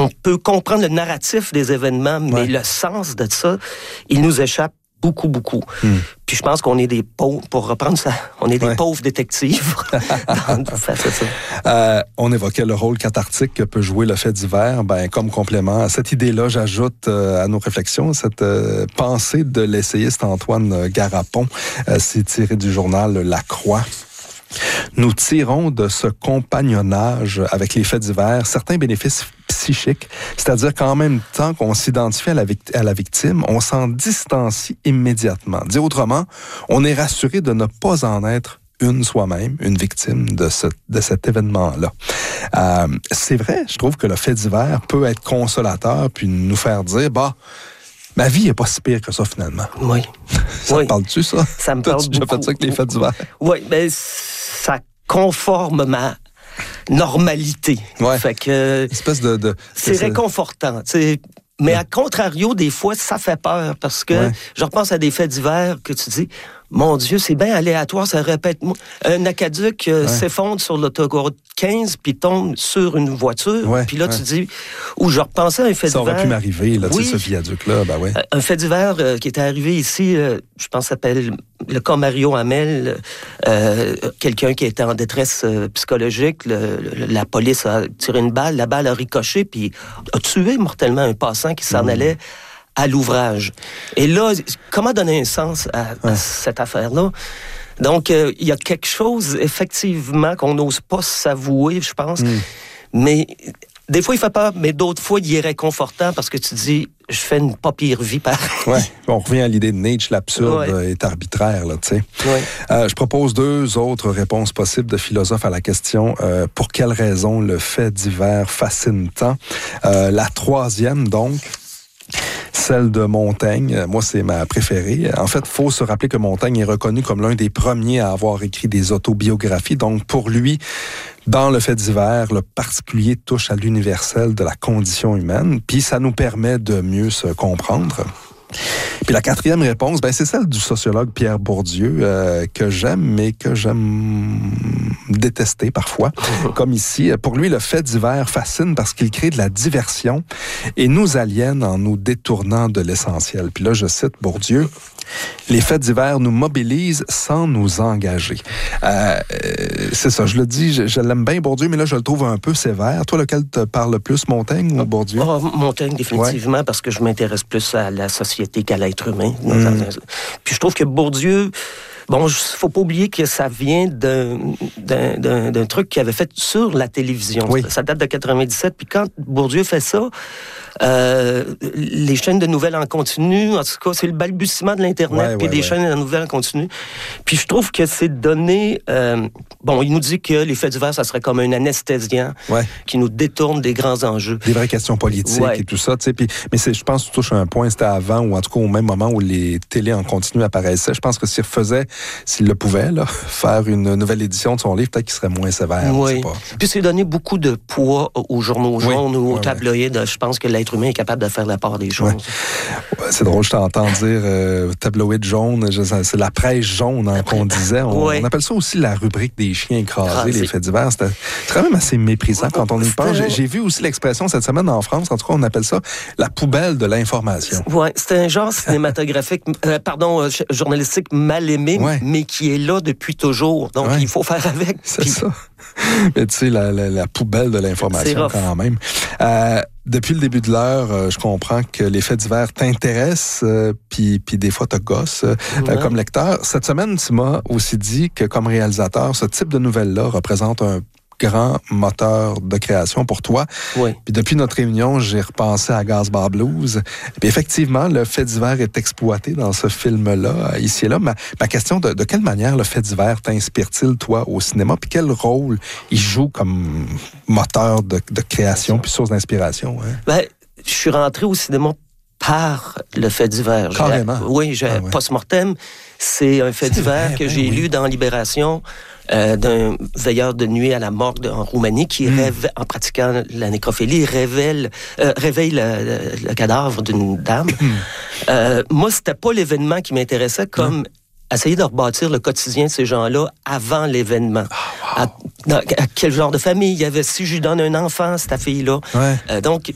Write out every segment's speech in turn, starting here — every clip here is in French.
on peut comprendre le narratif des événements, mais le sens de ça, il nous échappe beaucoup, beaucoup. Puis je pense qu'on est des pauvres, pour reprendre ça, on est des pauvres détectives. On évoquait le rôle cathartique que peut jouer le fait divers. Comme complément à cette idée-là, j'ajoute à nos réflexions cette pensée de l'essayiste Antoine Garapon. C'est tiré du journal La Croix. Nous tirons de ce compagnonnage avec les faits divers certains bénéfices psychiques, c'est-à-dire qu'en même temps qu'on s'identifie à la victime, on s'en distancie immédiatement. Dit autrement, on est rassuré de ne pas en être une soi-même, une victime de cet événement-là. C'est vrai, je trouve que le fait divers peut être consolateur puis nous faire dire, ma vie n'est pas si pire que ça, finalement. Oui. Ça te parle-tu, ça? Ça me parle beaucoup. Tu as déjà fait ça avec les faits divers? Oui, ça conforme ma normalité. Fait que espèce c'est réconfortant, tu sais. Mais à contrario, des fois, ça fait peur parce que je repense à des faits divers que tu dis, mon Dieu, c'est bien aléatoire, ça répète. Un aquaduc s'effondre sur l'autoroute 15 puis tombe sur une voiture. Puis là, tu dis, ou je repensais à un fait divers. Ça aurait pu m'arriver, là, tu sais, ce viaduc-là, Un fait divers qui était arrivé ici, je pense, s'appelle le cas Mario Hamel, quelqu'un qui était en détresse psychologique. La police a tiré une balle, la balle a ricoché puis a tué mortellement un passant qui s'en allait à l'ouvrage. Et là, comment donner un sens à cette affaire-là? Donc, il y a quelque chose, effectivement, qu'on n'ose pas s'avouer, je pense. Mais des fois, il fait peur, mais d'autres fois, il est réconfortant parce que tu dis, je fais une pas pire vie pareil. On revient à l'idée de Nietzsche, l'absurde est arbitraire, là, tu sais. Je propose 2 autres réponses possibles de philosophes à la question pour quelles raisons le fait divers fascine tant. La 3e, donc, celle de Montaigne. Moi, c'est ma préférée. En fait, il faut se rappeler que Montaigne est reconnu comme l'un des premiers à avoir écrit des autobiographies. Donc, pour lui, dans le fait divers, le particulier touche à l'universel de la condition humaine, puis ça nous permet de mieux se comprendre. Puis la 4e réponse, c'est celle du sociologue Pierre Bourdieu, que j'aime, mais que j'aime détester parfois. Comme ici, pour lui, le fait divers fascine parce qu'il crée de la diversion et nous aliène en nous détournant de l'essentiel. Puis là, je cite Bourdieu, « Les faits divers nous mobilisent sans nous engager. » C'est ça, je le dis, je l'aime bien Bourdieu, mais là, je le trouve un peu sévère. Toi, lequel te parle le plus, Montaigne ou Bourdieu? Montaigne, définitivement, parce que je m'intéresse plus à la société qu'à l'être humain. Puis je trouve que Bourdieu, faut pas oublier que ça vient d'un truc qu'il avait fait sur la télévision. Ça date de 97. Puis quand Bourdieu fait ça, les chaînes de nouvelles en continu, en tout cas, c'est le balbutiement de l'Internet, puis des chaînes de nouvelles en continu. Puis je trouve que c'est donné... il nous dit que les faits divers, ça serait comme un anesthésiant qui nous détourne des grands enjeux. Des vraies questions politiques et tout ça, tu sais. Mais je pense que tu touches un point, c'était avant, ou en tout cas au même moment où les télés en continu apparaissaient. Je pense que s'il le pouvait, là, faire une nouvelle édition de son livre, peut-être qu'il serait moins sévère. Puis c'est donné beaucoup de poids aux journaux jaunes ou aux tabloïds. Je pense que l'être humain est capable de faire la part des choses. C'est drôle, je t'entends dire tabloïd jaune, c'est la presse jaune qu'on disait. On appelle ça aussi la rubrique des chiens écrasés, les faits divers. C'est quand même assez méprisant quand on y pense. J'ai vu aussi l'expression cette semaine en France, en tout cas on appelle ça la poubelle de l'information. C'est un genre cinématographique, journalistique mal aimé, mais qui est là depuis toujours. Donc il faut faire avec. C'est ça. Mais tu sais, la poubelle de l'information quand même. Depuis le début de l'heure, je comprends que les faits divers t'intéressent, puis des fois te gossent comme lecteur. Cette semaine, tu m'as aussi dit que comme réalisateur, ce type de nouvelle-là représente un grand moteur de création pour toi. Puis depuis notre réunion, j'ai repensé à Gaspard Blues. Puis effectivement, le fait divers est exploité dans ce film-là, ici et là. Ma question, de quelle manière le fait divers t'inspire-t-il, toi, au cinéma? Puis quel rôle il joue comme moteur de création puis source d'inspiration? Je suis rentré au cinéma par le fait divers. Carrément? Post-mortem, c'est un fait divers que j'ai lu dans Libération d'un veilleur de nuit à la morgue en Roumanie qui en pratiquant la nécrophilie, réveille le cadavre d'une dame. Moi, c'était pas l'événement qui m'intéressait comme essayer de rebâtir le quotidien de ces gens-là avant l'événement. À quel genre de famille il y avait? Si je lui donne un enfant, cette fille-là. Donc,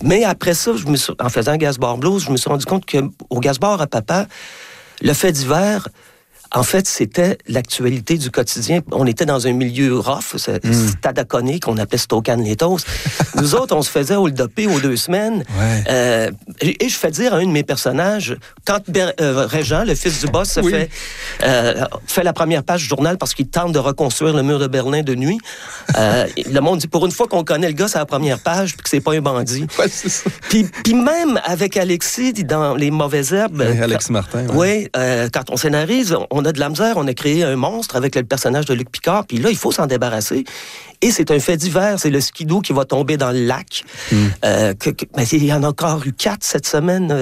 Mais après ça, en faisant Gaz-Bar Blues, je me suis rendu compte qu'au Gaz-Bar à Papa, le fait divers, en fait, c'était l'actualité du quotidien. On était dans un milieu rough, Stadaconé, qu'on appelait Stocan-les-Tos. Nous autres, on se faisait hold-upper aux 2 semaines. Ouais. Et je fais dire à un de mes personnages, quand Régent, le fils du boss, fait la première page du journal parce qu'il tente de reconstruire le mur de Berlin de nuit, le monde dit, pour une fois qu'on connaît le gars, c'est la première page, puis que c'est pas un bandit. Ouais, c'est ça. Puis même avec Alexis, dans Les Mauvaises Herbes... Alexis Martin. Oui, quand on scénarise, on a de la misère, on a créé un monstre avec le personnage de Luc Picard, puis là, il faut s'en débarrasser. Et c'est un fait divers, c'est le skidoo qui va tomber dans le lac. Mais il y en a encore eu 4 cette semaine,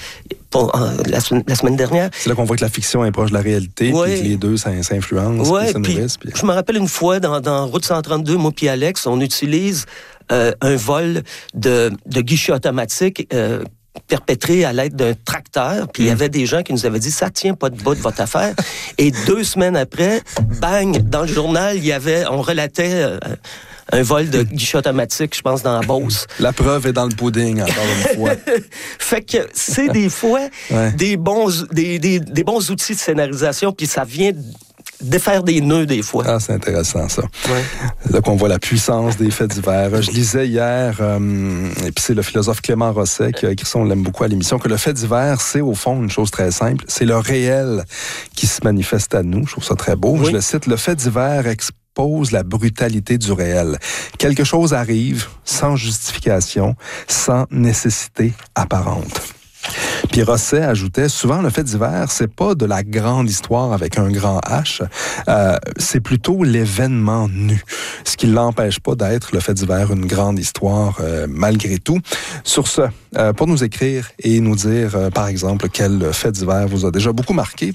la semaine dernière. C'est là qu'on voit que la fiction est proche de la réalité, puis que les deux s'influencent, puis se nourrissent. Puis... Je me rappelle une fois, dans Route 132, moi puis Alex, on utilise un vol de guichet automatique perpétré à l'aide d'un tracteur, puis il y avait des gens qui nous avaient dit « ça tient pas de bout de votre affaire ». Et 2 semaines après, bang, dans le journal, on relatait un vol de guichet automatique, je pense, dans la Beauce. La preuve est dans le pudding, encore une fois. Fait que c'est des fois des bons outils de scénarisation, puis ça vient défaire des nœuds des fois. Ah, c'est intéressant, ça. Ouais. Là qu'on voit la puissance des faits divers. Je lisais hier, et puis c'est le philosophe Clément Rosset qui a écrit ça, on l'aime beaucoup à l'émission, que le fait divers, c'est au fond une chose très simple. C'est le réel qui se manifeste à nous. Je trouve ça très beau. Oui. Je le cite, le fait divers expose la brutalité du réel. Quelque chose arrive sans justification, sans nécessité apparente. Puis Rosset ajoutait, souvent le fait divers, c'est pas de la grande histoire avec un grand H, c'est plutôt l'événement nu, ce qui l'empêche pas d'être le fait divers une grande histoire malgré tout. Sur ce, pour nous écrire et nous dire, par exemple, quel fait divers vous a déjà beaucoup marqué,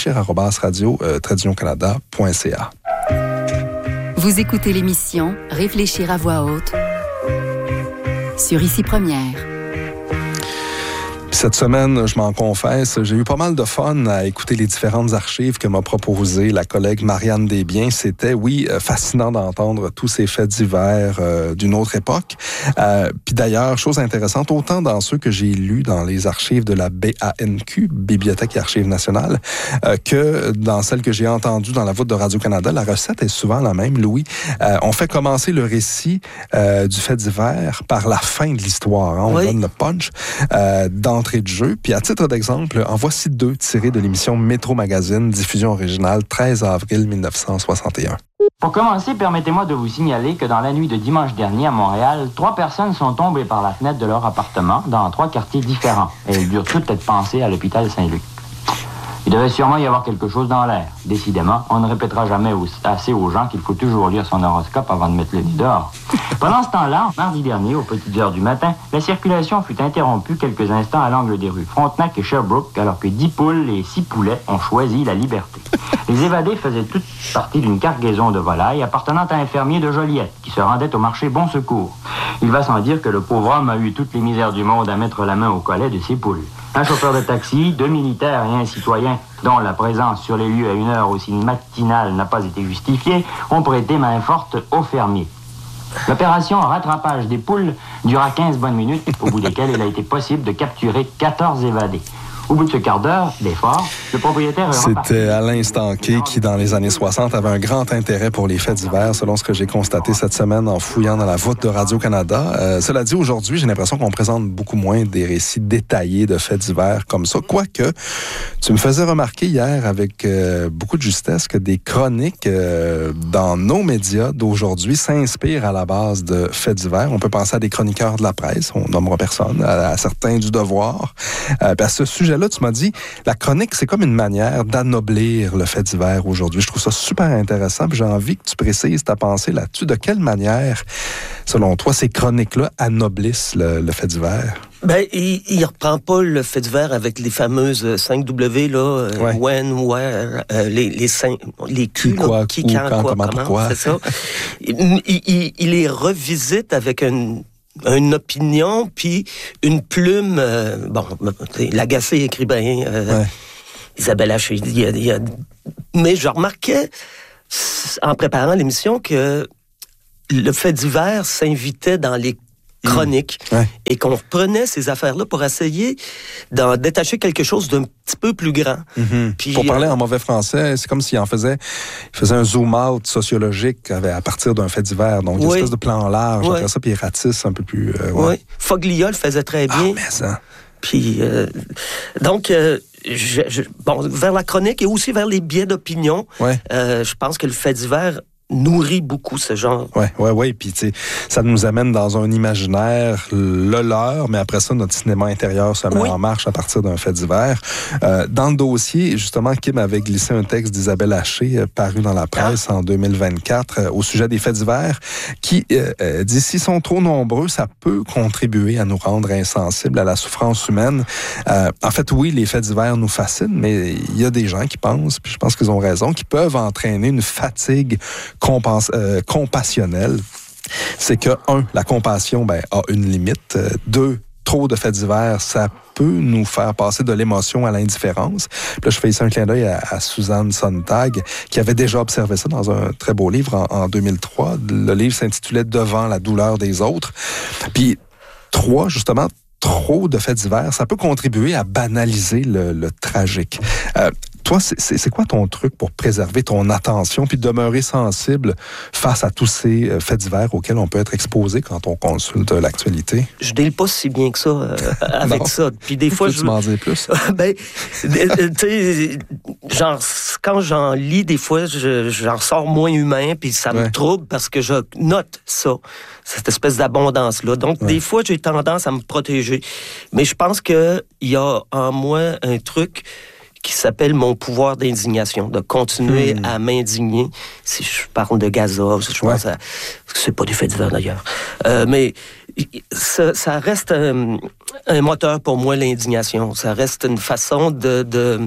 réfléchir@radio-canada.ca. Vous écoutez l'émission Réfléchir à voix haute sur Ici Première. Cette semaine, je m'en confesse, j'ai eu pas mal de fun à écouter les différentes archives que m'a proposées la collègue Marianne Desbiens. C'était, fascinant d'entendre tous ces faits divers d'une autre époque. Puis d'ailleurs, chose intéressante, autant dans ceux que j'ai lus dans les archives de la BANQ, Bibliothèque et Archives nationales, que dans celles que j'ai entendues dans la voûte de Radio-Canada, la recette est souvent la même, Louis. On fait commencer le récit du fait divers par la fin de l'histoire. Hein? On donne le punch d'entrée de jeu. Puis à titre d'exemple, en voici 2 tirés de l'émission Métro Magazine, diffusion originale, 13 avril 1961. Pour commencer, permettez-moi de vous signaler que dans la nuit de dimanche dernier à Montréal, 3 personnes sont tombées par la fenêtre de leur appartement dans 3 quartiers différents. Et elles durent toutes être pensées à l'hôpital Saint-Luc. Il devait sûrement y avoir quelque chose dans l'air. Décidément, on ne répétera jamais assez aux gens qu'il faut toujours lire son horoscope avant de mettre le nez dehors. Pendant ce temps-là, mardi dernier, aux petites heures du matin, la circulation fut interrompue quelques instants à l'angle des rues Frontenac et Sherbrooke, alors que 10 poules et 6 poulets ont choisi la liberté. Les évadés faisaient toutes partie d'une cargaison de volailles appartenant à un fermier de Joliette, qui se rendait au marché Bon Secours. Il va sans dire que le pauvre homme a eu toutes les misères du monde à mettre la main au collet de ses poules. Un chauffeur de taxi, 2 militaires et un citoyen, dont la présence sur les lieux à une heure aussi matinale n'a pas été justifiée, ont prêté main forte au fermier. L'opération rattrapage des poules dura 15 bonnes minutes, au bout desquelles il a été possible de capturer 14 évadés. Au bout de ce quart d'heure d'effort, le propriétaire... C'était Alain Stanquet qui, dans les années 60, avait un grand intérêt pour les faits divers, selon ce que j'ai constaté cette semaine en fouillant dans la voûte de Radio-Canada. Cela dit, aujourd'hui, j'ai l'impression qu'on présente beaucoup moins des récits détaillés de faits divers comme ça. Quoique, tu me faisais remarquer hier avec beaucoup de justesse que des chroniques dans nos médias d'aujourd'hui s'inspirent à la base de faits divers. On peut penser à des chroniqueurs de la presse, on nommera personne, à certains du Devoir. À ce sujet-là, tu m'as dit, la chronique, c'est comme une manière d'anoblir le fait divers aujourd'hui. Je trouve ça super intéressant, puis j'ai envie que tu précises ta pensée là-dessus. De quelle manière, selon toi, ces chroniques-là anoblissent le fait divers? Ben, il reprend pas le fait divers avec les fameuses 5 W, là, when, where, les Q, quoi, qui, où, quand, quoi, comment, pourquoi. C'est ça. Il les revisite avec une opinion, puis une plume, l'agacé écrivain, Isabelle Haché. Mais je remarquais, en préparant l'émission, que le fait divers s'invitait dans les chronique, et qu'on reprenait ces affaires-là pour essayer d'en détacher quelque chose d'un petit peu plus grand. Puis, pour parler en mauvais français, c'est comme s'il faisait un zoom-out sociologique à partir d'un fait divers, donc une espèce de plan large, après ça, puis il ratisse un peu plus... Oui, Foglia le faisait très bien. Ah, mais ça... Puis, donc... vers la chronique et aussi vers les biais d'opinion, je pense que le fait divers nourrit beaucoup ce genre. Oui. Puis, tu sais, ça nous amène dans un imaginaire, le leur, mais après ça, notre cinéma intérieur se met en marche à partir d'un fait divers. Dans le dossier, justement, Kim avait glissé un texte d'Isabelle Haché, paru dans la presse en 2024, au sujet des faits divers, qui dit, s'ils sont trop nombreux, ça peut contribuer à nous rendre insensibles à la souffrance humaine. En fait, oui, les faits divers nous fascinent, mais il y a des gens qui pensent, puis je pense qu'ils ont raison, qui peuvent entraîner une fatigue compassionnelle. C'est que, 1, la compassion a une limite. 2, trop de faits divers, ça peut nous faire passer de l'émotion à l'indifférence. Puis là, je fais ici un clin d'œil à Suzanne Sontag, qui avait déjà observé ça dans un très beau livre en 2003. Le livre s'intitulait « Devant la douleur des autres ». Puis 3, justement, trop de faits divers, ça peut contribuer à banaliser le tragique. Toi, c'est quoi ton truc pour préserver ton attention puis demeurer sensible face à tous ces faits divers auxquels on peut être exposé quand on consulte l'actualité? Je deal pas si bien que ça avec ça. Puis des fois, tu m'en dis plus? Tu sais, genre, quand j'en lis, des fois, j'en sors moins humain, puis ça me trouble parce que je note ça, cette espèce d'abondance-là. Donc, des fois, j'ai tendance à me protéger. Mais je pense qu'il y a en moi un truc qui s'appelle mon pouvoir d'indignation, de continuer à m'indigner. Si je parle de Gaza, si je pense à... C'est pas des faits divers, d'ailleurs. Mais ça reste un moteur pour moi, l'indignation. Ça reste une façon de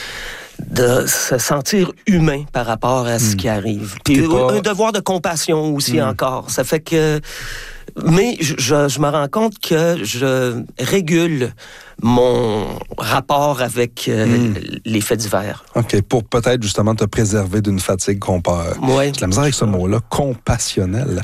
se sentir humain par rapport à ce qui arrive. Puis un devoir de compassion aussi encore. Ça fait que... Mais je me rends compte que je régule mon rapport avec les faits divers. OK, pour peut-être justement te préserver d'une fatigue j'ai de la misère avec ce mot-là, compassionnel.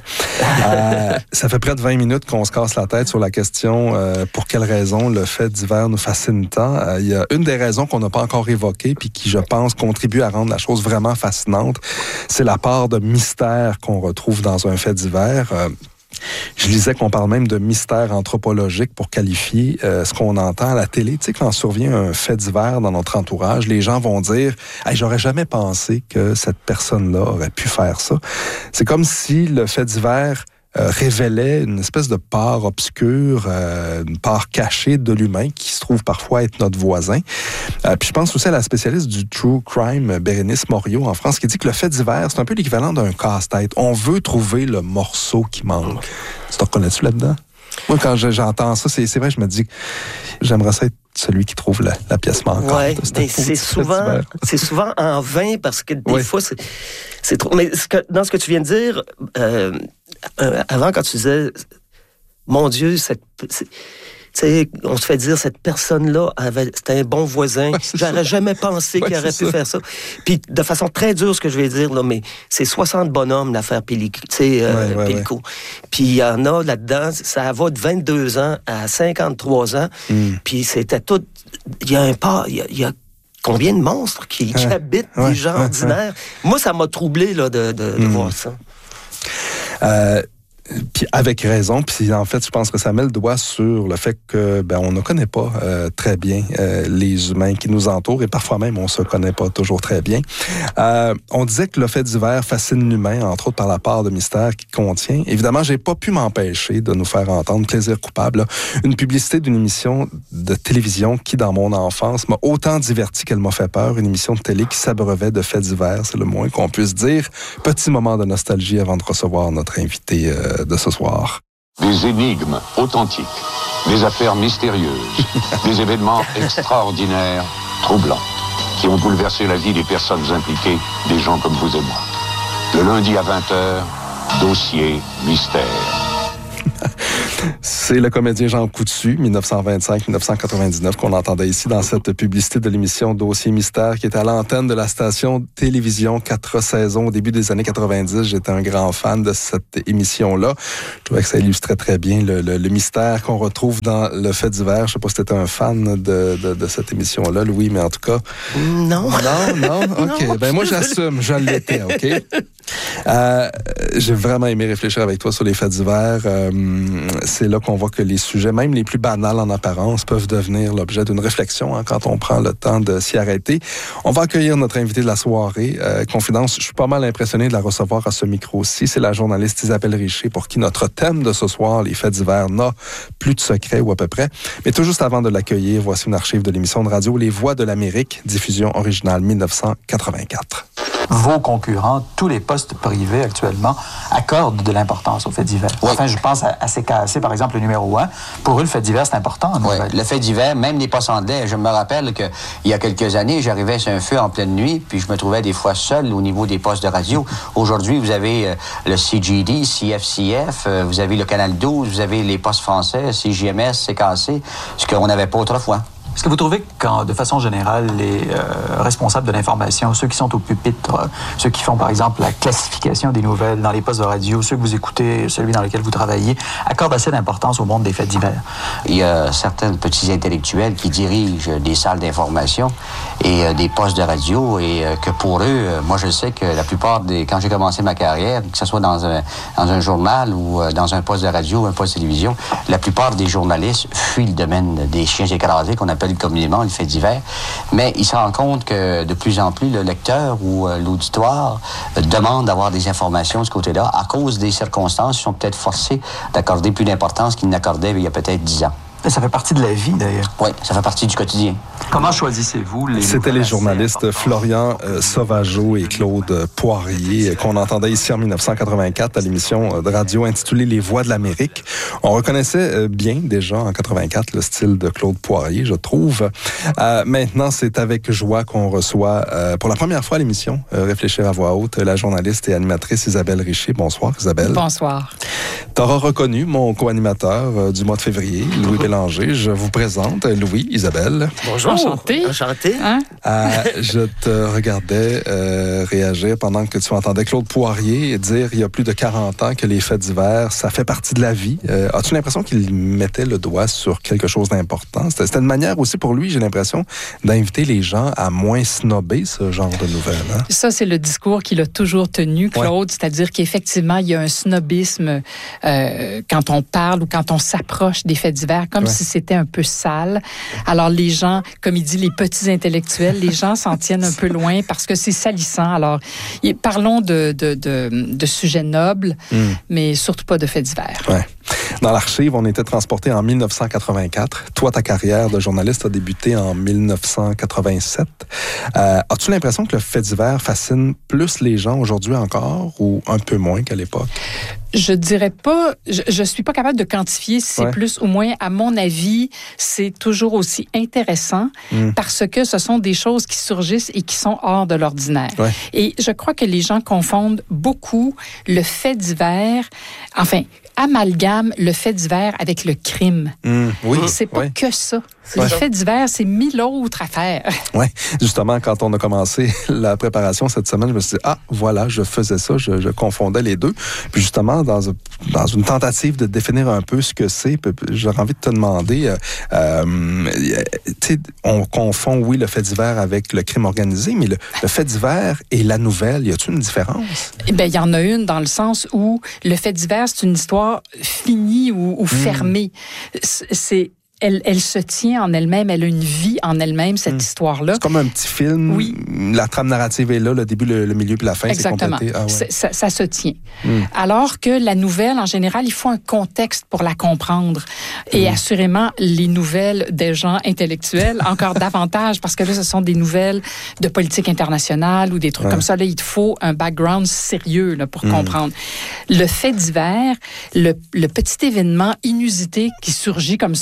Ça fait près de 20 minutes qu'on se casse la tête sur la question pour quelle raison le fait divers nous fascine tant. Il y a une des raisons qu'on n'a pas encore évoquées puis qui, je pense, contribue à rendre la chose vraiment fascinante. C'est la part de mystère qu'on retrouve dans un fait divers. Je lisais qu'on parle même de mystère anthropologique pour qualifier ce qu'on entend à la télé. Tu sais, quand survient un fait divers dans notre entourage, les gens vont dire « Hey, j'aurais jamais pensé que cette personne-là aurait pu faire ça. » C'est comme si le fait divers révélait une espèce de part obscure, une part cachée de l'humain qui se trouve parfois être notre voisin. Puis je pense aussi à la spécialiste du true crime, Bérénice Morio, en France, qui dit que le fait divers, c'est un peu l'équivalent d'un casse-tête. On veut trouver le morceau qui manque. Tu te reconnais-tu là-dedans? Moi, quand j'entends ça, c'est vrai, je me dis, j'aimerais ça être celui qui trouve la pièce manquante. Oui, mais c'est souvent en vain parce que des fois, c'est trop. Mais dans ce que tu viens de dire, avant, quand tu disais, mon Dieu, on se fait dire, cette personne-là, c'était un bon voisin. J'aurais jamais pensé qu'il aurait pu faire ça. Puis, de façon très dure, ce que je vais dire, là, mais c'est 60 bonhommes, l'affaire Pellico. Puis, il y en a là-dedans, ça va de 22 ans à 53 ans. Puis, c'était tout... Il y a combien de monstres qui habitent des gens ordinaires? Moi, ça m'a troublé là, de voir ça. Puis avec raison, puis en fait, je pense que ça met le doigt sur le fait que on ne connaît pas très bien les humains qui nous entourent et parfois même on se connaît pas toujours très bien. On disait que le fait divers fascine l'humain, entre autres par la part de mystère qu'il contient. Évidemment, j'ai pas pu m'empêcher de nous faire entendre Plaisir coupable, là, une publicité d'une émission de télévision qui, dans mon enfance, m'a autant diverti qu'elle m'a fait peur. Une émission de télé qui s'abreuvait de faits divers, c'est le moins qu'on puisse dire. Petit moment de nostalgie avant de recevoir notre invité de ce soir. Des énigmes authentiques, des affaires mystérieuses, des événements extraordinaires, troublants, qui ont bouleversé la vie des personnes impliquées, des gens comme vous et moi. Le lundi à 20h, dossier mystère. C'est le comédien Jean Coutu, 1925-1999, qu'on entendait ici dans cette publicité de l'émission Dossier Mystère, qui était à l'antenne de la station télévision 4 saisons au début des années 90. J'étais un grand fan de cette émission-là. Je trouvais que ça illustrait très bien le mystère qu'on retrouve dans le fait divers. Je sais pas si tu étais un fan de cette émission-là, Louis, mais en tout cas... Non. Non? OK. Non. Ben moi, j'assume. Je l'étais, OK? J'ai vraiment aimé réfléchir avec toi sur les faits divers. C'est là qu'on voit que les sujets, même les plus banals en apparence, peuvent devenir l'objet d'une réflexion quand on prend le temps de s'y arrêter. On va accueillir notre invitée de la soirée. Confidence, je suis pas mal impressionné de la recevoir à ce micro-ci. C'est la journaliste Isabelle Richer, pour qui notre thème de ce soir, les faits divers, n'a plus de secret ou à peu près. Mais tout juste avant de l'accueillir, voici une archive de l'émission de radio Les Voix de l'Amérique, diffusion originale 1984. Vos concurrents, tous les postes privés actuellement, accordent de l'importance aux faits divers. Oui. Enfin, je pense à CKAC, par exemple, le numéro 1. Pour eux, le fait divers, c'est important. Oui, le fait divers, même les postes anglais. Je me rappelle qu'il y a quelques années, j'arrivais sur un feu en pleine nuit, puis je me trouvais des fois seul au niveau des postes de radio. Aujourd'hui, vous avez le CGD, CFCF, vous avez le Canal 12, vous avez les postes français, CJMS, CKAC, ce qu'on n'avait pas autrefois. Est-ce que vous trouvez que, de façon générale, les responsables de l'information, ceux qui sont au pupitre, ceux qui font, par exemple, la classification des nouvelles dans les postes de radio, ceux que vous écoutez, celui dans lequel vous travaillez, accordent assez d'importance au monde des faits divers? Il y a certains petits intellectuels qui dirigent des salles d'information et des postes de radio et que pour eux, moi je sais que la plupart quand j'ai commencé ma carrière, que ce soit dans un journal ou dans un poste de radio ou un poste de télévision, la plupart des journalistes fuient le domaine des chiens écrasés qu'on appelle communément le fait divers, mais il se rend compte que de plus en plus le lecteur ou l'auditoire demande d'avoir des informations de ce côté-là à cause des circonstances. Ils sont peut-être forcés d'accorder plus d'importance qu'ils n'accordaient il y a peut-être 10 ans. Et ça fait partie de la vie, d'ailleurs. Oui, ça fait partie du quotidien. Comment choisissez-vous les... C'était les journalistes Florian Sauvageau et Claude Poirier qu'on entendait ici en 1984 à l'émission de radio intitulée Les Voix de l'Amérique. On reconnaissait bien déjà en 84 le style de Claude Poirier, je trouve. Maintenant, c'est avec joie qu'on reçoit pour la première fois à l'émission Réfléchir à voix haute la journaliste et animatrice Isabelle Richer. Bonsoir, Isabelle. Bonsoir. T'auras reconnu mon co-animateur du mois de février, Louis Bélanger. Je vous présente Louis, Isabelle. Bonjour. Enchanté. Enchanté. Hein? Je te regardais réagir pendant que tu entendais Claude Poirier dire il y a plus de 40 ans que les faits divers, ça fait partie de la vie. As-tu l'impression qu'il mettait le doigt sur quelque chose d'important? C'était une manière aussi pour lui, j'ai l'impression, d'inviter les gens à moins snobber ce genre de nouvelles. Hein? Ça, c'est le discours qu'il a toujours tenu, Claude, c'est-à-dire qu'effectivement, il y a un snobisme quand on parle ou quand on s'approche des faits divers, comme si c'était un peu sale. Alors, les gens, comme il dit, les petits intellectuels, les gens s'en tiennent un peu loin parce que c'est salissant. Alors, parlons de sujets nobles, mais surtout pas de faits divers. Ouais. Dans l'archive, on était transporté en 1984. Toi, ta carrière de journaliste a débuté en 1987. As-tu l'impression que le fait divers fascine plus les gens aujourd'hui encore ou un peu moins qu'à l'époque? Je dirais pas, je suis pas capable de quantifier si c'est plus ou moins. À mon avis, c'est toujours aussi intéressant parce que ce sont des choses qui surgissent et qui sont hors de l'ordinaire. Ouais. Et je crois que les gens confondent beaucoup le fait divers, amalgame le fait divers avec le crime. Oui. C'est pas que ça. Les faits divers, c'est 1000 autres affaires. Oui. Justement, quand on a commencé la préparation cette semaine, je me suis dit, voilà, je faisais ça, je confondais les deux. Puis justement, dans une tentative de définir un peu ce que c'est, j'aurais envie de te demander, on confond, oui, le fait divers avec le crime organisé, mais le fait divers et la nouvelle, y a-t-il une différence? Eh bien, il y en a une dans le sens où le fait divers, c'est une histoire finie ou fermée. Elle se tient en elle-même, elle a une vie en elle-même, cette histoire-là. C'est comme un petit film. Oui. La trame narrative est là, le début, le milieu puis la fin. Exactement. C'est complété. Ça se tient. Alors que la nouvelle, en général, il faut un contexte pour la comprendre. Et assurément, les nouvelles des gens intellectuels, encore davantage, parce que là, ce sont des nouvelles de politique internationale ou des trucs comme ça. Là, il te faut un background sérieux là, pour comprendre. Le fait divers, le petit événement inusité qui surgit comme ça,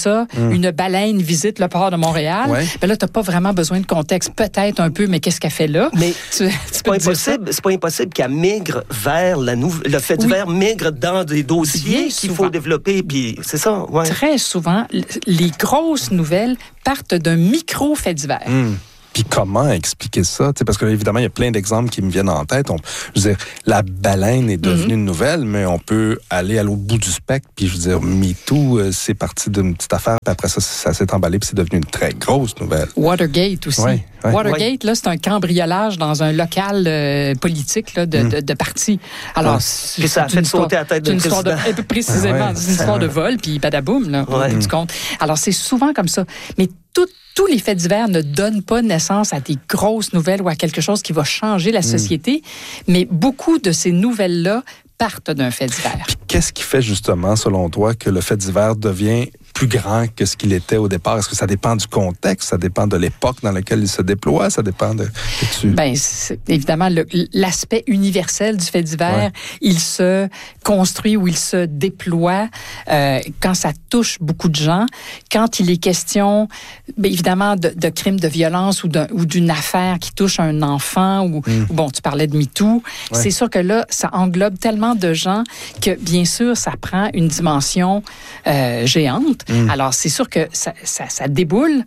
une baleine visite le port de Montréal, ben là, tu n'as pas vraiment besoin de contexte. Peut-être un peu, mais qu'est-ce qu'elle fait là? Mais c'est pas impossible qu'elle migre vers le fait divers migre dans des dossiers qu'il faut développer, puis c'est ça. Ouais. Très souvent, les grosses nouvelles partent d'un micro-fait divers. Puis comment expliquer ça? Parce que évidemment, il y a plein d'exemples qui me viennent en tête. Je veux dire, la baleine est devenue une nouvelle, mais on peut aller à l'autre bout du spectre. Puis je veux dire, MeToo, c'est parti d'une petite affaire, puis après ça s'est emballé, puis c'est devenu une très grosse nouvelle. Watergate aussi. Watergate, là, c'est un cambriolage dans un local politique là, de parti. Alors, puis ça a fait sauter la tête de président. Précisément, c'est une histoire de vol, puis badaboum, là, au bout du compte. Alors, c'est souvent comme ça. Mais tous les faits divers ne donnent pas naissance à des grosses nouvelles ou à quelque chose qui va changer la société, mais beaucoup de ces nouvelles-là partent d'un fait divers. Puis qu'est-ce qui fait justement, selon toi, que le fait divers devient plus grand que ce qu'il était au départ? Est-ce que ça dépend du contexte? Ça dépend de l'époque dans laquelle il se déploie? Ça dépend de... Bien, évidemment, l'aspect universel du fait divers, il se construit ou il se déploie quand ça touche beaucoup de gens. Quand il est question, bien, évidemment, de crimes de violence ou d'une affaire qui touche un enfant ou bon, tu parlais de MeToo, c'est sûr que là, ça englobe tellement de gens que, bien sûr, ça prend une dimension géante. Alors, c'est sûr que ça déboule.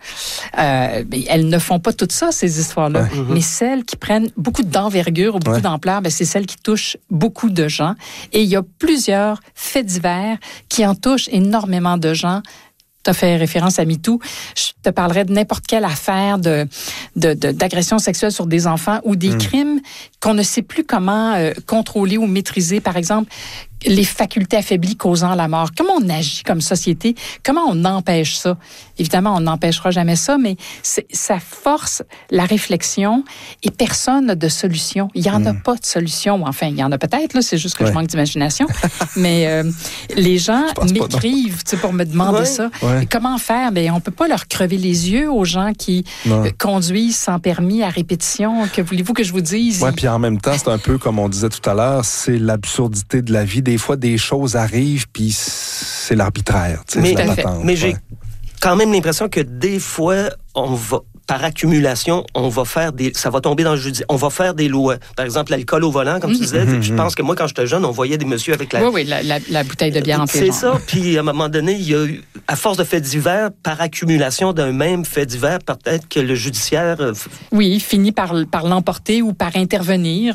Elles ne font pas tout ça, ces histoires-là. Mais celles qui prennent beaucoup d'envergure ou beaucoup d'ampleur, c'est celles qui touchent beaucoup de gens. Et il y a plusieurs faits divers qui en touchent énormément de gens. Tu as fait référence à MeToo. Je te parlerai de n'importe quelle affaire d'agression sexuelle sur des enfants ou des crimes qu'on ne sait plus comment contrôler ou maîtriser. Par exemple, les facultés affaiblies causant la mort. Comment on agit comme société? Comment on empêche ça? Évidemment, on n'empêchera jamais ça, mais ça force la réflexion et personne n'a de solution. Il n'y en a pas de solution. Enfin, il y en a peut-être, là, c'est juste que je manque d'imagination. Mais les gens m'écrivent pour me demander ça. Et comment faire? Bien, on ne peut pas leur crever les yeux aux gens qui conduisent sans permis à répétition. Que voulez-vous que je vous dise? Oui, puis en même temps, c'est un peu comme on disait tout à l'heure, c'est l'absurdité de la vie. Des fois, des choses arrivent, puis c'est l'arbitraire. Mais j'ai quand même l'impression que des fois, on va, par accumulation, ça va tomber dans le judiciaire. On va faire des lois. Par exemple, l'alcool au volant, comme tu disais. Je pense que moi, quand j'étais jeune, on voyait des messieurs avec la bouteille de bière en pigeon. C'est ça. Puis, à un moment donné, il y a eu, à force de faits divers, par accumulation d'un même fait divers, peut-être que le judiciaire... finit par l'emporter ou par intervenir.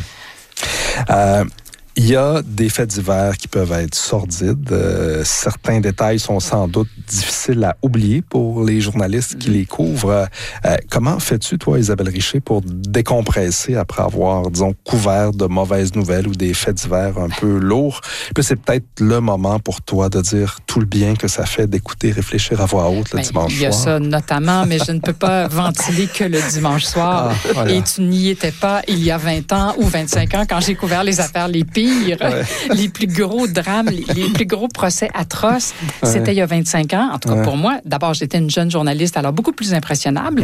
Il y a des faits divers qui peuvent être sordides. Certains détails sont sans doute difficiles à oublier pour les journalistes qui les couvrent. Comment fais-tu, toi, Isabelle Richer, pour décompresser après avoir, disons, couvert de mauvaises nouvelles ou des faits divers un peu lourds? Puis c'est peut-être le moment pour toi de dire tout le bien que ça fait d'écouter Réfléchir à voix haute le dimanche soir. Il y a ça notamment, mais je ne peux pas ventiler que le dimanche soir. Voilà. Et tu n'y étais pas il y a 20 ans ou 25 ans quand j'ai couvert les affaires les pires. Les plus gros drames, les plus gros procès atroces, c'était il y a 25 ans. En tout cas, pour moi, d'abord, j'étais une jeune journaliste, alors beaucoup plus impressionnable.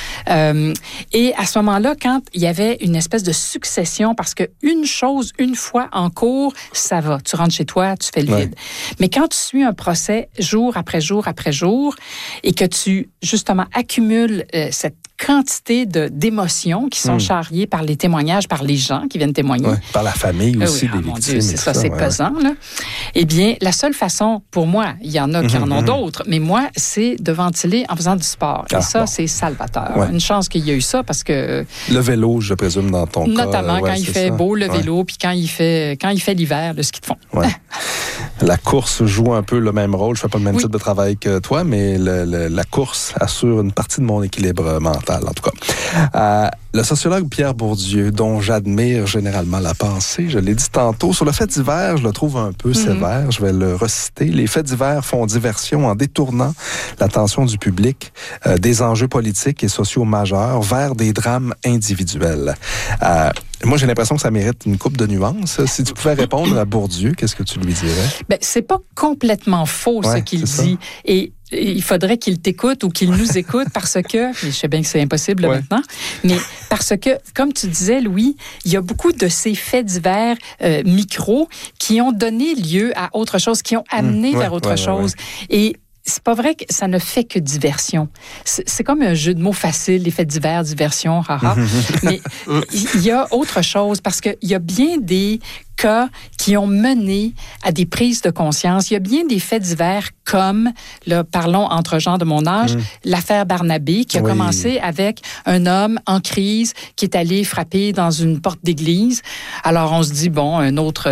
Et à ce moment-là, quand il y avait une espèce de succession, parce qu'une chose, une fois en cours, ça va. Tu rentres chez toi, tu fais le vide. Mais quand tu suis un procès jour après jour après jour et que tu, justement, accumules cette quantité d'émotions qui sont charriées par les témoignages, par les gens qui viennent témoigner. Par la famille aussi des victimes. Dieu, c'est ça, c'est pesant. Là. Eh bien, la seule façon, pour moi, il y en a qui en ont d'autres, mais moi, c'est de ventiler en faisant du sport. Et ça, c'est salvateur. Une chance qu'il y a eu ça, parce que... Le vélo, je présume, dans ton cas. Notamment quand il fait beau, le vélo, puis quand il fait l'hiver, le ski de fond. La course joue un peu le même rôle. Je ne fais pas le même type de travail que toi, mais la course assure une partie de mon équilibre mental, en tout cas. Le sociologue Pierre Bourdieu, dont j'admire généralement la pensée, je l'ai dit tantôt, sur le fait divers, je le trouve un peu sévère. Je vais le reciter. Les faits divers font diversion en détournant l'attention du public des enjeux politiques et sociaux majeurs vers des drames individuels. Moi, j'ai l'impression que ça mérite une couple de nuances. Si tu pouvais répondre à Bourdieu, qu'est-ce que tu lui dirais? Ben, c'est pas complètement faux ce qu'il dit. Et il faudrait qu'il t'écoute ou qu'il nous écoute parce que, je sais bien que c'est impossible maintenant, mais parce que, comme tu disais, Louis, il y a beaucoup de ces faits divers micros qui ont donné lieu à autre chose, qui ont amené vers autre chose. Et c'est pas vrai que ça ne fait que diversion. C'est comme un jeu de mots facile, les faits divers, diversion, haha. Mais il y a autre chose, parce qu'il y a bien des cas qui ont mené à des prises de conscience. Il y a bien des faits divers comme, là, parlons entre gens de mon âge, l'affaire Barnabé, qui a commencé avec un homme en crise qui est allé frapper dans une porte d'église. Alors, on se dit, bon, une autre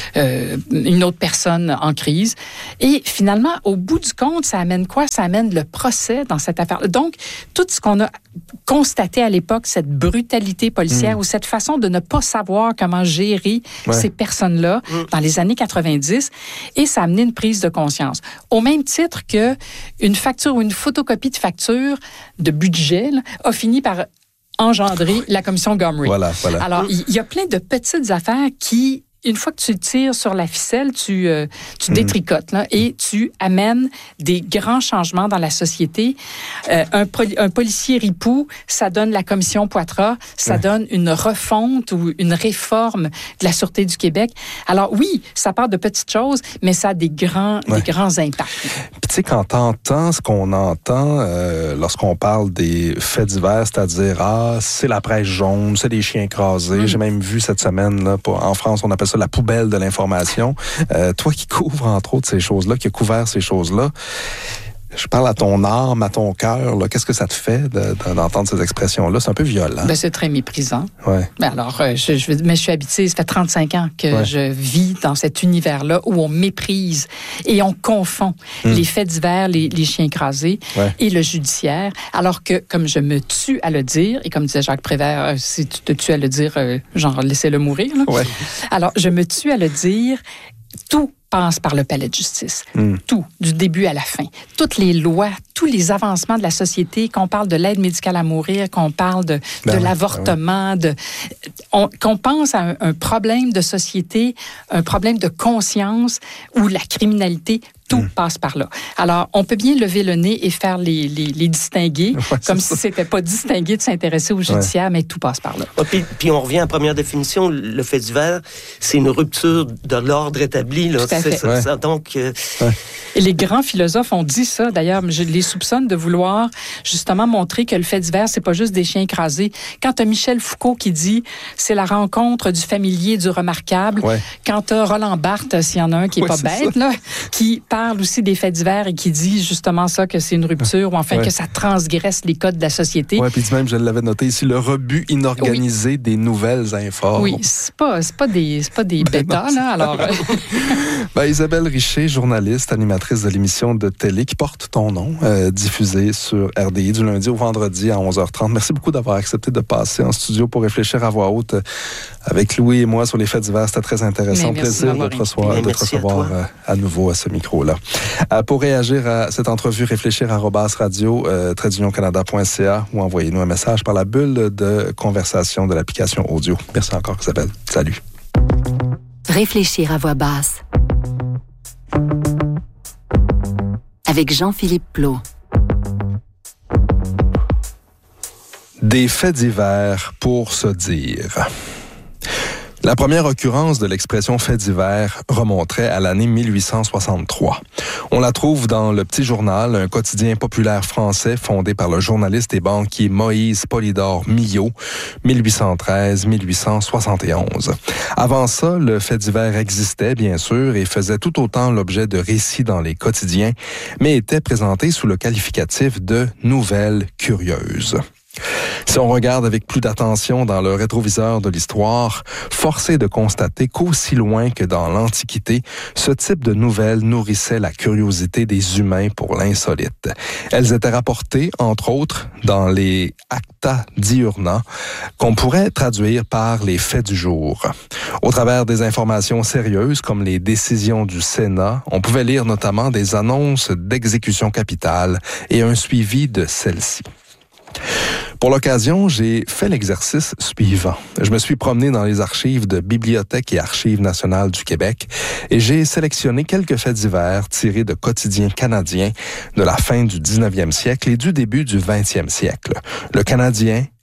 personne en crise. Et finalement, au bout du compte, ça amène quoi? Ça amène le procès dans cette affaire. Donc, tout ce qu'on a constaté à l'époque, cette brutalité policière ou cette façon de ne pas savoir comment gérer ces personnes-là dans les années 90, et ça a amené une prise de conscience. Au même titre que une facture ou une photocopie de facture de budget là, a fini par engendrer la commission Gomery. Voilà. Alors, il y a plein de petites affaires qui, une fois que tu tires sur la ficelle, tu détricotes là, et tu amènes des grands changements dans la société. Un policier ripou, ça donne la commission Poitras, ça donne une refonte ou une réforme de la Sûreté du Québec. Alors oui, ça part de petites choses, mais ça a des grands impacts. Puis tu sais, quand t'entends ce qu'on entend lorsqu'on parle des faits divers, c'est-à-dire, c'est la presse jaune, c'est des chiens écrasés. J'ai même vu cette semaine, là, en France, on appelle ça la poubelle de l'information. Toi qui couvres, entre autres, ces choses-là, qui a couvert ces choses-là, je parle à ton âme, à ton cœur. Qu'est-ce que ça te fait d'entendre ces expressions-là? C'est un peu violent. Ben, c'est très méprisant. Ouais. Ben alors, je suis habituée, ça fait 35 ans que je vis dans cet univers-là où on méprise et on confond les faits divers, les chiens écrasés et le judiciaire. Alors que, comme je me tue à le dire, et comme disait Jacques Prévert, si tu te tues à le dire, genre, laissez-le mourir. Là. Ouais. Alors, je me tue à le dire, tout passe par le palais de justice. Tout, du début à la fin. Toutes les lois, tous les avancements de la société, qu'on parle de l'aide médicale à mourir, qu'on parle de l'avortement, qu'on pense à un problème de société, un problème de conscience ou la criminalité, tout passe par là. Alors, on peut bien lever le nez et faire les distinguer, comme si c'était pas distingué de s'intéresser au judiciaire, mais tout passe par là. Puis on revient à la première définition, le fait divers, c'est une rupture de l'ordre établi. Là. Tout à fait. Ça, donc, Et les grands philosophes ont dit ça. D'ailleurs, je les soupçonne de vouloir justement montrer que le fait divers, c'est pas juste des chiens écrasés. Quand tu as Michel Foucault qui dit c'est la rencontre du familier et du remarquable, quand tu as Roland Barthes, s'il y en a un qui est pas bête, là, qui parle aussi des faits divers et qui dit justement ça, que c'est une rupture ou enfin que ça transgresse les codes de la société. Oui, puis même, je l'avais noté ici, le rebut inorganisé des nouvelles informes. Oui, c'est pas des bêtas, là, alors... Isabelle Richer, journaliste, animatrice de l'émission de télé qui porte ton nom, diffusée sur RDI du lundi au vendredi à 11h30. Merci beaucoup d'avoir accepté de passer en studio pour réfléchir à voix haute avec Louis et moi sur les faits divers. C'était très intéressant. Plaisir de te recevoir à nouveau à ce micro-là. Pour réagir à cette entrevue, réfléchir@radio-canada.ca ou envoyez-nous un message par la bulle de conversation de l'application audio. Merci encore, Isabelle. Salut. Réfléchir à voix basse. Avec Jean-Philippe Plot. Des faits divers pour se dire. La première occurrence de l'expression fait divers remonterait à l'année 1863. On la trouve dans Le Petit Journal, un quotidien populaire français fondé par le journaliste et banquier Moïse Polydore Millot, 1813-1871. Avant ça, le fait divers existait, bien sûr, et faisait tout autant l'objet de récits dans les quotidiens, mais était présenté sous le qualificatif de nouvelles curieuses. Si on regarde avec plus d'attention dans le rétroviseur de l'histoire, force est de constater qu'aussi loin que dans l'Antiquité, ce type de nouvelles nourrissait la curiosité des humains pour l'insolite. Elles étaient rapportées, entre autres, dans les Acta Diurna, qu'on pourrait traduire par les faits du jour. Au travers des informations sérieuses, comme les décisions du Sénat, on pouvait lire notamment des annonces d'exécution capitale et un suivi de celles-ci. Pour l'occasion, j'ai fait l'exercice suivant. Je me suis promené dans les archives de Bibliothèque et Archives nationales du Québec et j'ai sélectionné quelques faits divers tirés de quotidiens canadiens de la fin du 19e siècle et du début du 20e siècle. Le Canadien,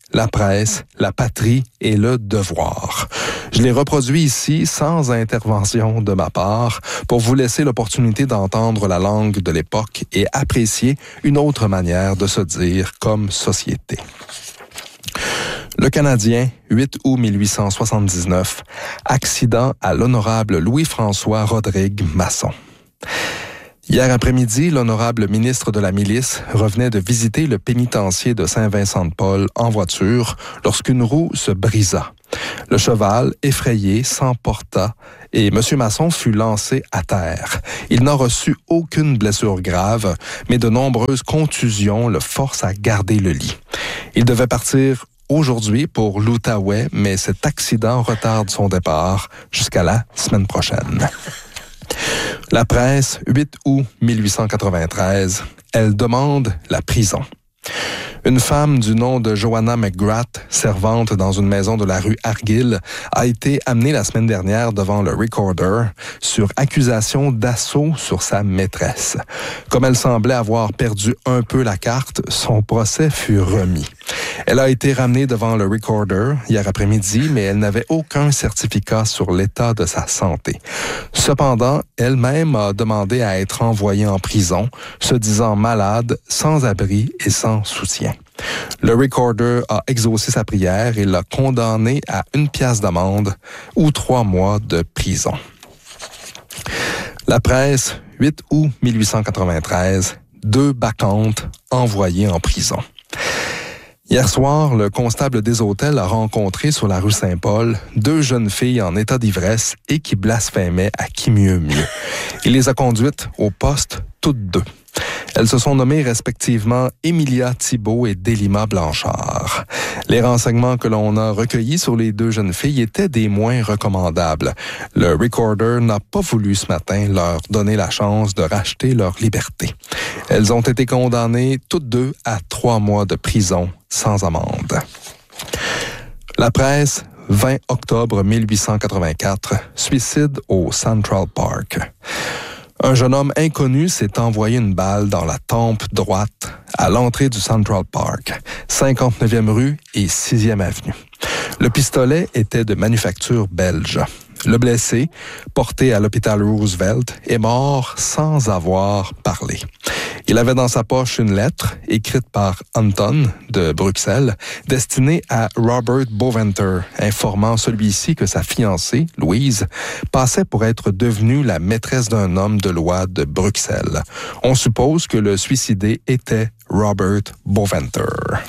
la presse, la patrie et le devoir. Je les reproduis ici sans intervention de ma part pour vous laisser l'opportunité d'entendre la langue de l'époque et apprécier une autre manière de se dire comme société. Le Canadien, 8 août 1879, accident à l'honorable Louis-François Rodrigue Masson. Hier après-midi, l'honorable ministre de la Milice revenait de visiter le pénitencier de Saint-Vincent-de-Paul en voiture lorsqu'une roue se brisa. Le cheval, effrayé, s'emporta et M. Masson fut lancé à terre. Il n'a reçu aucune blessure grave, mais de nombreuses contusions le forcent à garder le lit. Il devait partir aujourd'hui pour l'Outaouais, mais cet accident retarde son départ jusqu'à la semaine prochaine. La presse, 8 août 1893, elle demande la prison. Une femme du nom de Joanna McGrath, servante dans une maison de la rue Argyll, a été amenée la semaine dernière devant le Recorder sur accusation d'assaut sur sa maîtresse. Comme elle semblait avoir perdu un peu la carte, son procès fut remis. Elle a été ramenée devant le Recorder hier après-midi, mais elle n'avait aucun certificat sur l'état de sa santé. Cependant, elle-même a demandé à être envoyée en prison, se disant malade, sans abri et sans soutien. Le Recorder a exaucé sa prière et l'a condamnée à 1 piastre d'amende ou 3 mois de prison. La presse, 8 août 1893, 2 bacchantes envoyées en prison. Hier soir, le constable des hôtels a rencontré sur la rue Saint-Paul 2 jeunes filles en état d'ivresse et qui blasphémaient à qui mieux mieux. Il les a conduites au poste, toutes 2. Elles se sont nommées respectivement Emilia Thibault et Délima Blanchard. Les renseignements que l'on a recueillis sur les 2 jeunes filles étaient des moins recommandables. Le Recorder n'a pas voulu ce matin leur donner la chance de racheter leur liberté. Elles ont été condamnées toutes 2 à 3 mois de prison sans amende. La presse, 20 octobre 1884, suicide au Central Park. Un jeune homme inconnu s'est envoyé une balle dans la tempe droite à l'entrée du Central Park, 59e rue et 6e avenue. Le pistolet était de manufacture belge. Le blessé, porté à l'hôpital Roosevelt, est mort sans avoir parlé. Il avait dans sa poche une lettre écrite par Anton de Bruxelles, destinée à Robert Boventer, informant celui-ci que sa fiancée, Louise, passait pour être devenue la maîtresse d'un homme de loi de Bruxelles. On suppose que le suicidé était Robert Boventer.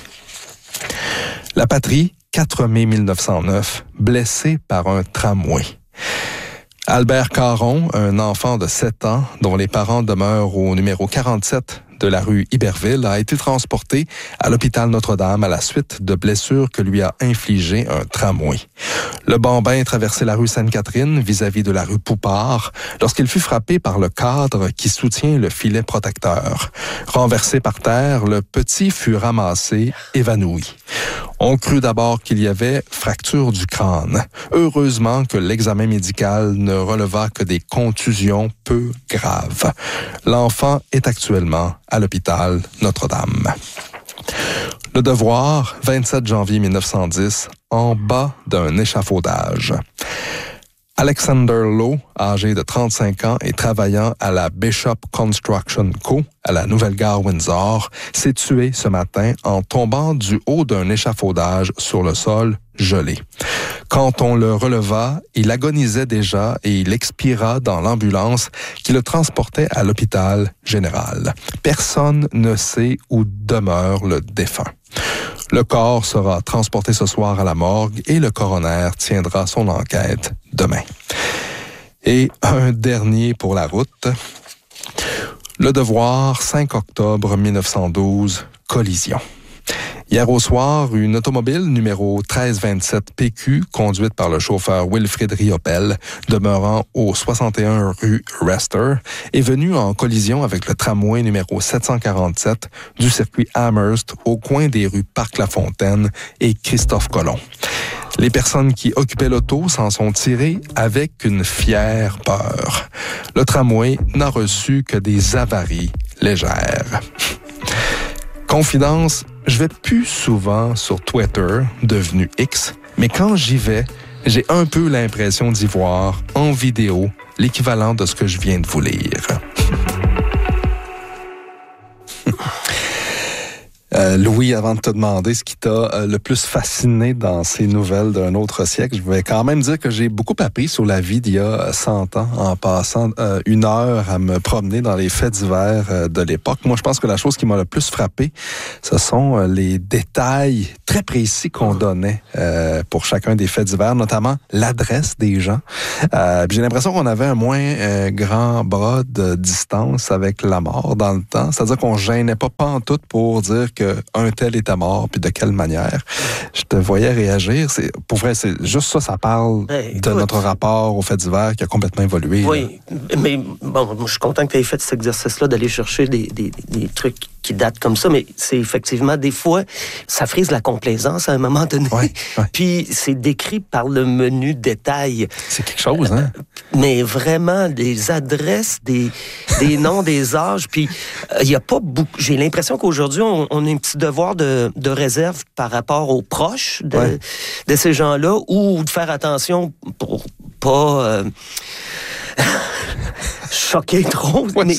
La patrie, 4 mai 1909, blessé par un tramway. Albert Caron, un enfant de 7 ans dont les parents demeurent au numéro 47 de la rue Iberville, a été transporté à l'hôpital Notre-Dame à la suite de blessures que lui a infligées un tramway. Le bambin traversait la rue Sainte-Catherine vis-à-vis de la rue Poupard lorsqu'il fut frappé par le cadre qui soutient le filet protecteur. Renversé par terre, le petit fut ramassé, évanoui. On crut d'abord qu'il y avait fracture du crâne. Heureusement que l'examen médical ne releva que des contusions peu graves. L'enfant est actuellement à l'hôpital Notre-Dame. Le Devoir, 27 janvier 1910, en bas d'un échafaudage. Alexander Lowe, âgé de 35 ans et travaillant à la Bishop Construction Co. à la nouvelle gare Windsor, s'est tué ce matin en tombant du haut d'un échafaudage sur le sol gelé. Quand on le releva, il agonisait déjà et il expira dans l'ambulance qui le transportait à l'hôpital général. Personne ne sait où demeure le défunt. Le corps sera transporté ce soir à la morgue et le coroner tiendra son enquête demain. Et un dernier pour la route. Le Devoir, 5 octobre 1912, collision. Hier au soir, une automobile numéro 1327 PQ, conduite par le chauffeur Wilfrid Riopel, demeurant au 61 rue Rester, est venue en collision avec le tramway numéro 747 du circuit Amherst au coin des rues Parc-la-Fontaine et Christophe-Colomb. Les personnes qui occupaient l'auto s'en sont tirées avec une fière peur. Le tramway n'a reçu que des avaries légères. Confidence, Je vais plus souvent sur Twitter, devenu X, mais quand j'y vais, j'ai un peu l'impression d'y voir, en vidéo, l'équivalent de ce que je viens de vous lire. Louis, avant de te demander ce qui t'a le plus fasciné dans ces nouvelles d'un autre siècle, je vais quand même dire que j'ai beaucoup appris sur la vie d'il y a 100 ans en passant 1 heure à me promener dans les faits divers de l'époque. Moi, je pense que la chose qui m'a le plus frappé, ce sont les détails très précis qu'on donnait pour chacun des faits divers, notamment l'adresse des gens. J'ai l'impression qu'on avait un moins grand bras de distance avec la mort dans le temps. C'est-à-dire qu'on gênait pas pantoute pour dire qu'un tel était mort, puis de quelle manière. Je te voyais réagir. Pour vrai, c'est juste ça parle de notre rapport aux faits divers qui a complètement évolué. Oui, mais bon, je suis content que tu aies fait cet exercice-là, d'aller chercher des trucs qui datent comme ça, mais c'est effectivement, des fois, ça frise la complaisance à un moment donné. Ouais. Puis c'est décrit par le menu détail. C'est quelque chose, hein? Mais vraiment, des adresses, des noms, des âges, puis il y a pas beaucoup... J'ai l'impression qu'aujourd'hui, on a un petit devoir de réserve par rapport aux proches de ces gens-là, ou de faire attention pour pas... choquer trop, mais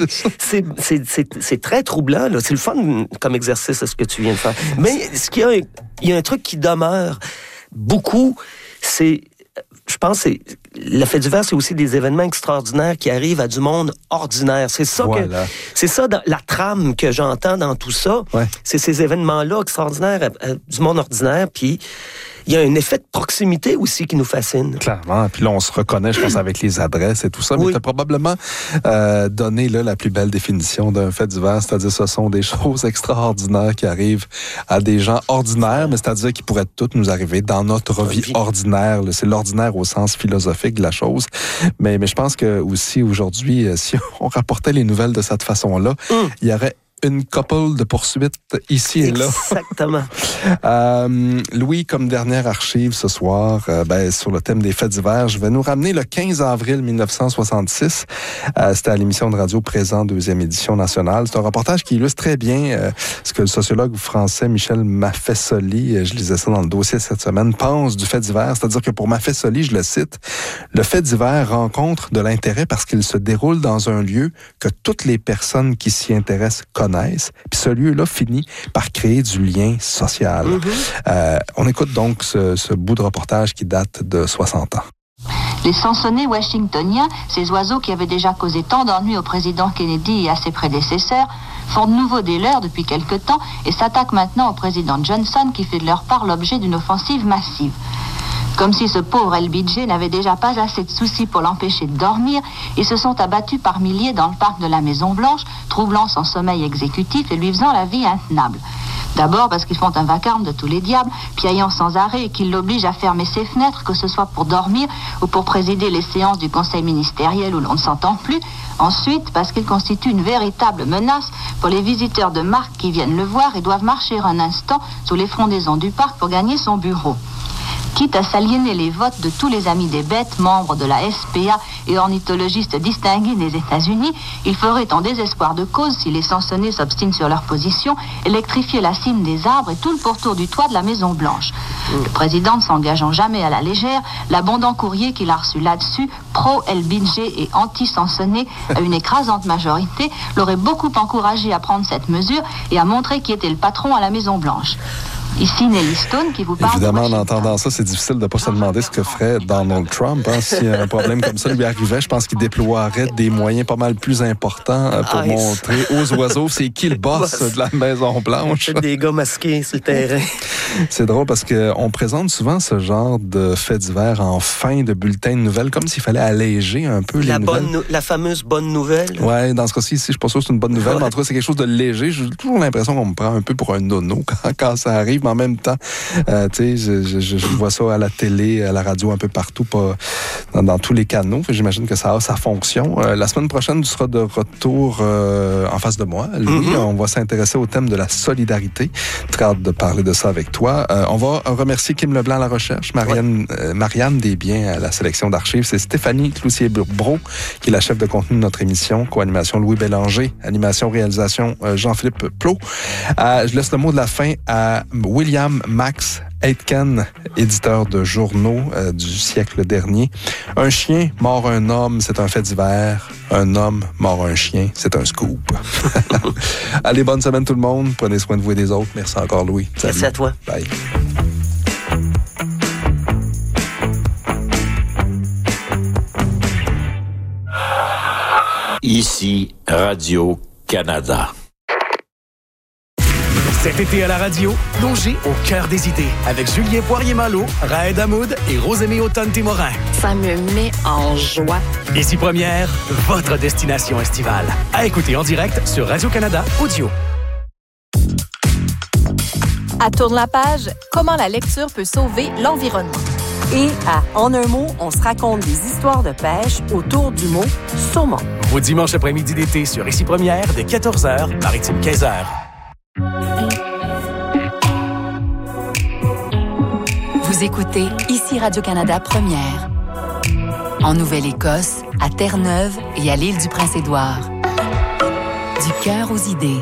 c'est très troublant, là. C'est le fun comme exercice, ce que tu viens de faire. Mais il y a un truc qui demeure beaucoup, c'est, je pense, le fait divers, c'est aussi des événements extraordinaires qui arrivent à du monde ordinaire. C'est ça c'est ça la trame que j'entends dans tout ça. Ouais. C'est ces événements-là extraordinaires à du monde ordinaire, puis il y a un effet de proximité aussi qui nous fascine. Clairement. Puis là, on se reconnaît, je pense, avec les adresses et tout ça. Mais tu as probablement donné là, la plus belle définition d'un fait divers. C'est-à-dire, ce sont des choses extraordinaires qui arrivent à des gens ordinaires, mais c'est-à-dire qu'ils pourraient toutes nous arriver dans notre vie ordinaire. C'est l'ordinaire au sens philosophique de la chose. Mais je pense que aussi, aujourd'hui, si on rapportait les nouvelles de cette façon-là, il y aurait une couple de poursuites ici et là. Exactement. Louis, comme dernière archive ce soir, sur le thème des faits divers, je vais nous ramener le 15 avril 1966. C'était à l'émission de radio Présent, 2e édition nationale. C'est un reportage qui illustre très bien ce que le sociologue français Michel Maffesoli, je lisais ça dans le dossier cette semaine, pense du fait divers. C'est-à-dire que pour Maffesoli, je le cite, le fait divers rencontre de l'intérêt parce qu'il se déroule dans un lieu que toutes les personnes qui s'y intéressent connaissent. Puis ce lieu-là finit par créer du lien social. On écoute donc ce bout de reportage qui date de 60 ans. Les sansonnets washingtoniens, ces oiseaux qui avaient déjà causé tant d'ennuis au président Kennedy et à ses prédécesseurs, font de nouveau des leurs depuis quelque temps et s'attaquent maintenant au président Johnson qui fait de leur part l'objet d'une offensive massive. Comme si ce pauvre LBJ n'avait déjà pas assez de soucis pour l'empêcher de dormir, ils se sont abattus par milliers dans le parc de la Maison-Blanche, troublant son sommeil exécutif et lui faisant la vie intenable. D'abord parce qu'ils font un vacarme de tous les diables, piaillant sans arrêt et qu'ils l'obligent à fermer ses fenêtres, que ce soit pour dormir ou pour présider les séances du conseil ministériel où l'on ne s'entend plus. Ensuite, parce qu'ils constituent une véritable menace pour les visiteurs de marque qui viennent le voir et doivent marcher un instant sous les frondaisons du parc pour gagner son bureau. Quitte à s'aliéner les votes de tous les amis des bêtes, membres de la SPA et ornithologistes distingués des États-Unis, il ferait en désespoir de cause, si les sansonnets s'obstinent sur leur position, électrifier la cime des arbres et tout le pourtour du toit de la Maison-Blanche. Le président, ne s'engageant jamais à la légère, l'abondant courrier qu'il a reçu là-dessus, pro-LBJ et anti-sansonnet, à une écrasante majorité, l'aurait beaucoup encouragé à prendre cette mesure et à montrer qui était le patron à la Maison-Blanche. Ici Nelly Stone qui vous parle. Évidemment, en entendant ça, c'est difficile de ne pas se demander ce que ferait Donald Trump. Si un problème comme ça lui arrivait, je pense qu'il déploierait des moyens pas mal plus importants pour montrer aux oiseaux c'est qui le boss de la Maison-Blanche. C'est des gars masqués sur le terrain. C'est drôle parce qu'on présente souvent ce genre de faits divers en fin de bulletin de nouvelles, comme s'il fallait alléger un peu les nouvelles. La fameuse bonne nouvelle. Oui, dans ce cas-ci, je ne suis pas sûr que c'est une bonne nouvelle, mais en tout cas, c'est quelque chose de léger. J'ai toujours l'impression qu'on me prend un peu pour un nono quand ça arrive. mais en même temps, tu sais, je vois ça à la télé, à la radio, un peu partout, pas dans tous les canaux. J'imagine que ça a sa fonction. La semaine prochaine, tu seras de retour en face de moi, Louis. On va s'intéresser au thème de la solidarité. Très hâte de parler de ça avec toi. On va remercier Kim Leblanc à la recherche, Marianne Desbiens à la sélection d'archives. C'est Stéphanie Cloutier-Brault qui est la chef de contenu de notre émission. Co-animation Louis Bélanger. Animation, réalisation Jean-Philippe Plot. Je laisse le mot de la fin à William Max Aitken, éditeur de journaux du siècle dernier. Un chien mord un homme, c'est un fait divers. Un homme mord un chien, c'est un scoop. Allez, bonne semaine tout le monde. Prenez soin de vous et des autres. Merci encore, Louis. Salut. Merci à toi. Bye. Ici, Radio-Canada. Cet été à la radio, plongez au cœur des idées avec Julien Poirier-Malo, Raed Hamoud et Rosémée Automne-Témorin. Ça me met en joie. Ici Première, votre destination estivale. À écouter en direct sur Radio-Canada Audio. À Tourne la page, comment la lecture peut sauver l'environnement. Et à En un mot, on se raconte des histoires de pêche autour du mot saumon. Vos dimanches après-midi d'été sur Ici Première, dès 14h, Maritime 15h. Vous écoutez Ici Radio-Canada Première. En Nouvelle-Écosse, à Terre-Neuve et à l'île du Prince-Édouard. Du cœur aux idées.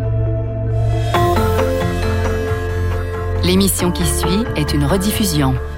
L'émission qui suit est une rediffusion.